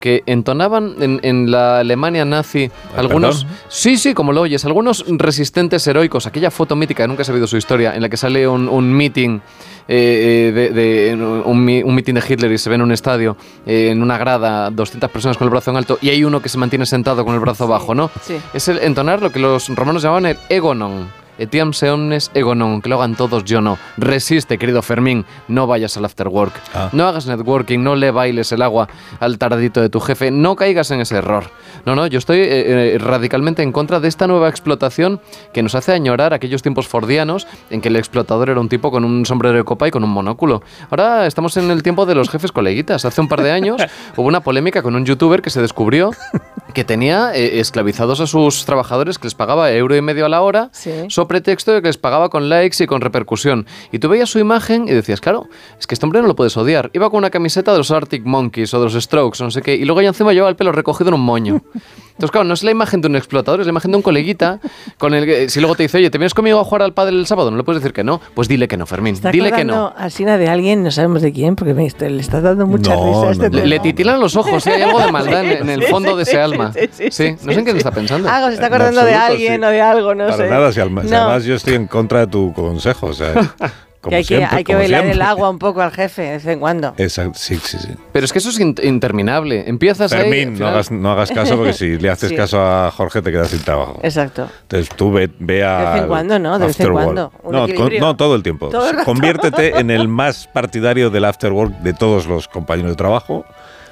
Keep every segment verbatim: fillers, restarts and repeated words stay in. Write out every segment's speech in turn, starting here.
que entonaban en, en la Alemania nazi algunos... ¿Perdón? Sí, sí, como lo oyes, algunos resistentes heroicos, aquella foto mítica, nunca he sabido su historia, en la que sale un, un meeting, eh, de, de, un, un meeting de Hitler y se ve en un estadio, eh, en una grada, doscientas personas con el brazo en alto, y hay uno que se mantiene sentado con el brazo bajo, ¿no? Sí. Es el entonar lo que los romanos llamaban el egonon. Etiam se omnes egonon, que lo hagan todos, yo no. Resiste, querido Fermín, no vayas al afterwork. Ah. No hagas networking, no le bailes el agua al tardito de tu jefe, no caigas en ese error. No, no, yo estoy eh, eh, radicalmente en contra de esta nueva explotación que nos hace añorar aquellos tiempos fordianos en que el explotador era un tipo con un sombrero de copa y con un monóculo. Ahora estamos en el tiempo de los jefes coleguitas. Hace un par de años hubo una polémica con un youtuber que se descubrió que tenía eh, esclavizados a sus trabajadores, que les pagaba euro y medio a la hora, Sí. so pretexto de que les pagaba con likes y con repercusión. Y tú veías su imagen y decías, claro, es que este hombre no lo puedes odiar. Iba con una camiseta de los Arctic Monkeys o de los Strokes o no sé qué, y luego ya encima llevaba el pelo recogido en un moño. Entonces, claro, no es la imagen de un explotador, es la imagen de un coleguita con el que, si luego te dice, oye, ¿te vienes conmigo a jugar al pádel el sábado? No le puedes decir que no. Pues dile que no, Fermín, Está dile que no. Asina de alguien, no sabemos de quién, porque me, le estás dando mucha No, risa a este no, no. tema. Le, le titilan los ojos, ¿sí? Hay algo de maldad en, en el Sí, fondo sí, de ese sí, alma. sí, sí, sí, Sí, no sé en qué sí. se está pensando. Algo se está En acordando de absoluto, alguien sí. o de algo, no Para sé. nada, si alma- si No. además yo estoy en contra de tu consejo, o sea, como Que hay que, siempre, hay que como bailar siempre. el agua un poco al jefe de vez en cuando. Exacto, sí, sí, sí. Pero es que eso es in- interminable. Empiezas ahí... Fermín, al no final- hagas, no hagas caso porque si le haces Sí. caso a Jorge te quedas sin trabajo. Exacto. Entonces tú ve, ve a... De vez en cuando, ¿no? De vez en Afterwork. cuando. Un No, con- equilibrio. no, todo el tiempo. Todo el rato. Conviértete en el más partidario del afterwork de todos los compañeros de trabajo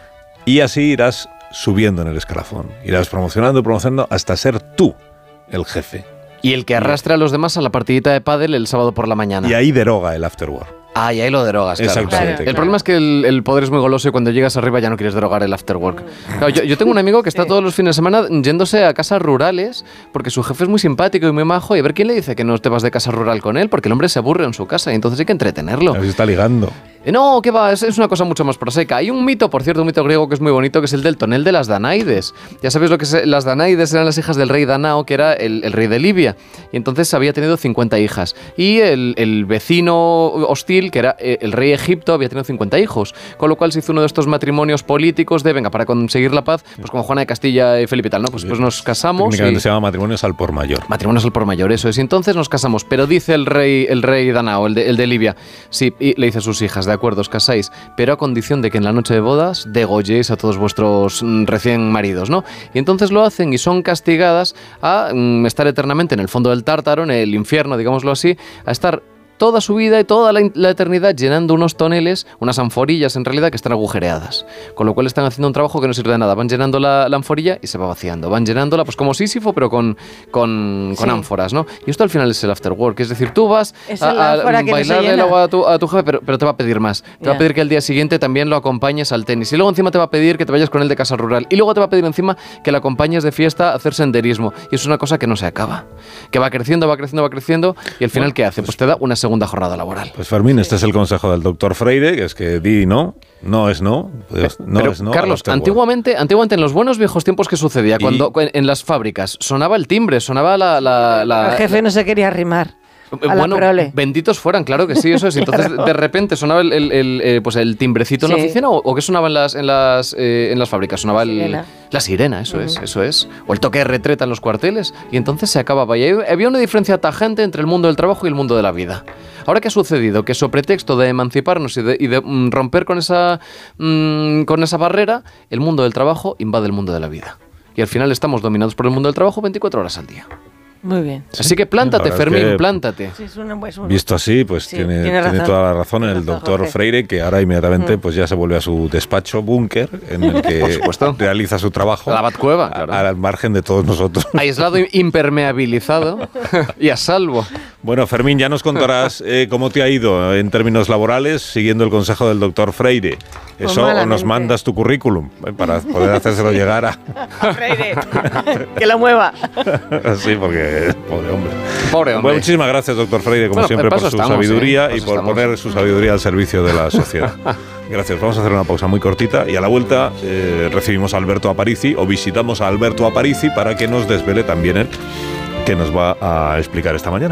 y así irás subiendo en el escalafón. Irás promocionando, promocionando hasta ser tú el jefe. Y el que arrastre a los demás a la partidita de pádel el sábado por la mañana. Y ahí deroga el afterwork. Ah, y ahí lo derogas, claro. Exactamente. Claro, El problema es que el, el poder es muy goloso y cuando llegas arriba ya no quieres derogar el afterwork. Claro, yo, yo tengo un amigo que está Sí. todos los fines de semana yéndose a casas rurales porque su jefe es muy simpático y muy majo y a ver quién le dice que no te vas de casa rural con él porque el hombre se aburre en su casa y entonces hay que entretenerlo. A ver si está ligando. Eh, No, ¿qué va? Es, es una cosa mucho más proseca. Hay un mito, por cierto, un mito griego que es muy bonito, que es el del tonel de las Danaides. Ya sabéis lo que es, las Danaides eran las hijas del rey Danao, que era el, el rey de Libia. Y entonces había tenido cincuenta hijas. Y el, el vecino hostil, que era eh, el rey de Egipto, había tenido cincuenta hijos. Con lo cual se hizo uno de estos matrimonios políticos de, venga, para conseguir la paz, pues como Juana de Castilla y Felipe y tal, ¿no? Pues, pues nos casamos. Técnicamente y- se llama matrimonios al por mayor. Matrimonios al por mayor, eso es. Y entonces nos casamos. Pero dice el rey, el rey Danao, el de, el de Libia, sí, y le dice a sus hijas, de acuerdo, os casáis, pero a condición de que en la noche de bodas degolléis a todos vuestros mm, recién maridos, ¿no? Y entonces lo hacen y son castigadas a mm, estar eternamente en el fondo del Tártaro, en el infierno, digámoslo así, a estar toda su vida y toda la, la eternidad llenando unos toneles, unas anforillas en realidad que están agujereadas. Con lo cual están haciendo un trabajo que no sirve de nada. Van llenando la, la anforilla y se va vaciando. Van llenándola pues como Sísifo, pero con, con, con Sí. ánforas, ¿no? Y esto al final es el afterwork. Es decir, tú vas Es a, el a ánfora que no se bailarle el llena. agua a tu, a tu jefe, pero, pero te va a pedir más. Te va a Ya. pedir que el día siguiente también lo acompañes al tenis. Y luego encima te va a pedir que te vayas con él de casa rural. Y luego te va a pedir encima que le acompañes de fiesta a hacer senderismo. Y es una cosa que no se acaba. Que va creciendo, va creciendo, va creciendo. Y al final, ¿qué hace? Pues te da una segunda jornada laboral. Pues Fermín, este es el consejo del doctor Freire, que es que di no, no es no, pues no Pero, es no. al Carlos, afterwork. antiguamente, antiguamente, en los buenos viejos tiempos, ¿qué sucedía? Y- Cuando en, en las fábricas sonaba el timbre, sonaba la... la, la- El jefe no se quería arrimar a la bueno, prole. benditos fueran, claro que sí, eso es. Entonces, de repente sonaba el, el- el, eh, pues el timbrecito en la Sí. oficina, o, o qué sonaba en las, en las, eh, en las fábricas. Sonaba el- Sirena. la sirena, eso Ujú. es, eso es. O el toque de retreta en los cuarteles. Y entonces se acababa. Y ahí había una diferencia tajante entre el mundo del trabajo y el mundo de la vida. Ahora, ¿qué ha sucedido? Que sobre pretexto de emanciparnos y de, y de, mm, romper con esa, mm, con esa barrera, el mundo del trabajo invade el mundo de la vida. Y al final estamos dominados por el mundo del trabajo veinticuatro horas al día. Muy bien. Así que plántate, la verdad es Fermín, que- plántate. Sí, es un- es un- Visto así, pues Sí, tiene, tiene tiene razón. toda la razón en Tiene el razón, doctor Jorge. Freire, que ahora inmediatamente Mm. pues ya se vuelve a su despacho búnker, en el que Por supuesto. realiza su trabajo La Batcueva, claro. a- al margen de todos nosotros. Aislado, impermeabilizado y a salvo. Bueno, Fermín, ya nos contarás eh, cómo te ha ido en términos laborales siguiendo el consejo del doctor Freire. Pues Eso o nos malamente. mandas tu currículum eh, para poder hacérselo llegar a... Freire, que lo mueva. Sí, porque pobre hombre. Pobre hombre. Bueno, muchísimas gracias, doctor Freire, como Bueno, siempre, para por eso su estamos, sabiduría ¿eh? Para y eso por estamos. poner su sabiduría al servicio de la sociedad. Gracias. Vamos a hacer una pausa muy cortita y a la vuelta eh, recibimos a Alberto Aparici o visitamos a Alberto Aparici para que nos desvele también él que nos va a explicar esta mañana.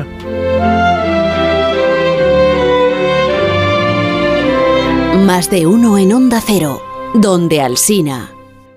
Más de uno en Onda Cero, donde Alsina.